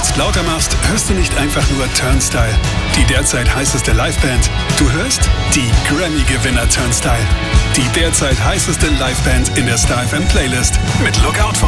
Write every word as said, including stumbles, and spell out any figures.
jetzt lauter machst, hörst du nicht einfach nur Turnstile, die derzeit heißeste Liveband. Du hörst die Grammy-Gewinner Turnstile, die derzeit heißeste Liveband in der Star F M Playlist mit Lookout for